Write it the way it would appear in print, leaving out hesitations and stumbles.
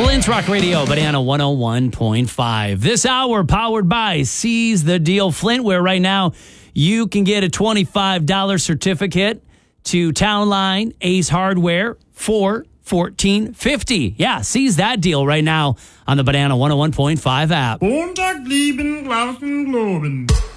Flint's Rock Radio, Banana 101.5. This hour powered by Seize the Deal Flint, where right now you can get a $25 certificate to Town Line Ace Hardware for $14.50. Yeah, seize that deal right now on the Banana 101.5 app. Montag, lieben, Glauben, Globen.